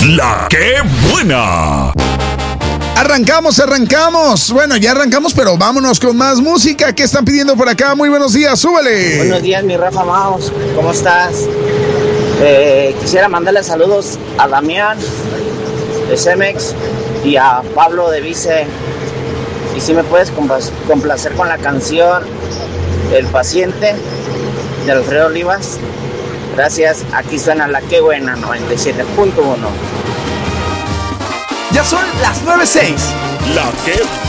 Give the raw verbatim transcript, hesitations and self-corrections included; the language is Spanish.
La que buena. Arrancamos, arrancamos. Bueno, ya arrancamos, pero vámonos con más música. ¿Qué están pidiendo por acá? Muy buenos días, súbele. Buenos días, mi Rafa Maus. ¿Cómo estás? Eh, quisiera mandarle saludos a Damián de Cemex y a Pablo de Vice. Y si me puedes complacer con la canción El Paciente de Alfredo Olivas. Gracias. Aquí suena La Que Buena noventa y siete punto uno. Ya son las nueve seis. La que